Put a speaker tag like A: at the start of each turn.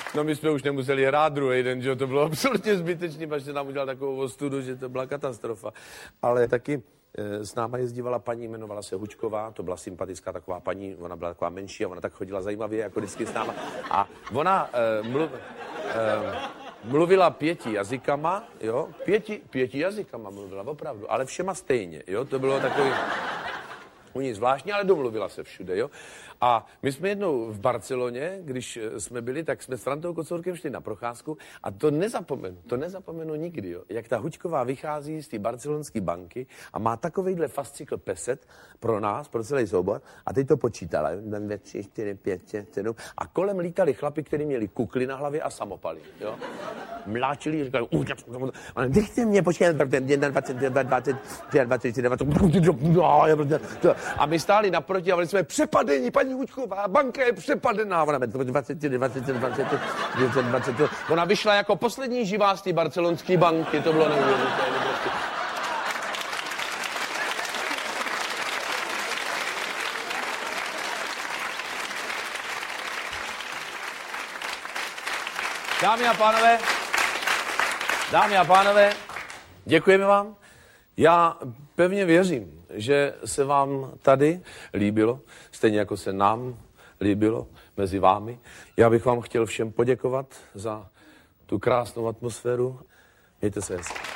A: No my jsme už nemuseli hrát druhý den, že to bylo absolutně zbytečný, až se nám udělal takovou ostudu, že to byla katastrofa. Ale taky s náma jezdívala paní, jmenovala se Hučková, to byla sympatická taková paní, ona byla taková menší a ona tak chodila zajímavě, jako vždycky s náma. A ona mluvila 5 jazykama, jo, 5 jazykama mluvila, opravdu, ale všema stejně, jo, to bylo takový u ní zvláštní, ale domluvila se všude, jo. A my jsme jednou v Barceloně, když jsme byli, tak jsme s Frantou Kocourkem šli na procházku a to nezapomenu nikdy, jo. Jak ta Hučková vychází z té barcelonské banky a má takovejhle fascikl peset pro nás, pro celý soubor a teď to počítala, 1, 2, 3, 4, 5, 6, 7 a kolem lítali chlapi, kteří měli kukly na hlavě a samopaly, jo. Mláčili, říkali, nechte mě počítat, 21, 22, 23, 24, 25, a my stáli naproti a byli jsme přepadeni, paní Hučková, banka je přepadená. Ona 20. Ona vyšla jako poslední živá z té barcelonské banky, to bylo neuvěřitelné. Dámy a pánové, děkujeme vám. Já pevně věřím, že se vám tady líbilo, stejně jako se nám líbilo mezi vámi. Já bych vám chtěl všem poděkovat za tu krásnou atmosféru. Mějte se hezky.